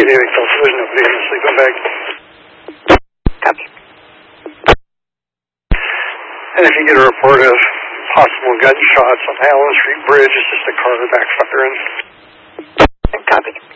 David Delta, there's nobody in the sleeping bag. Copy. And if you get a report of possible gunshots on the Allen Street Bridge, it's just a car backfiring. Copy.